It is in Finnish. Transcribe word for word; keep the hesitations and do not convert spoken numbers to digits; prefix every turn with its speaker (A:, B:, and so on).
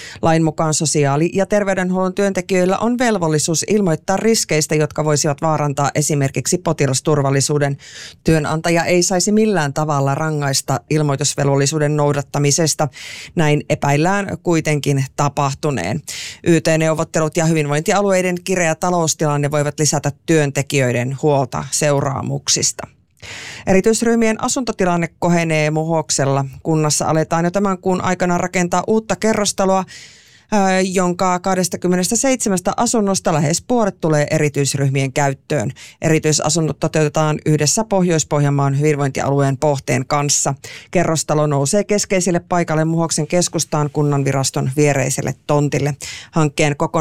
A: Lain mukaan sosiaali- ja terveydenhuollon työntekijöillä on velvollisuus ilmoittaa riskeistä, jotka voisivat vaarantaa esimerkiksi potilasturvallisuuden. Työnantaja ei saisi millään tavalla rangaista ilmoitusvelvollisuuden noudattamisesta. Näin epäillään kuitenkin tapahtuneen. Y T-neuvottelut ja hyvinvointialueiden kireä taloustilanne voivat lisätä työntekijöiden huolta seuraamuksista. Erityisryhmien asuntotilanne kohenee Muhoksella. Kunnassa aletaan jo tämän kuun aikana rakentaa uutta kerrostaloa, jonka kaksikymmentäseitsemän asunnosta lähes puolet tulee erityisryhmien käyttöön. Erityisasunnot toteutetaan yhdessä Pohjois-Pohjanmaan hyvinvointialueen Pohteen kanssa. Kerrostalo nousee keskeiselle paikalle Muhoksen keskustaan kunnanviraston viereiselle tontille. Hankkeen koko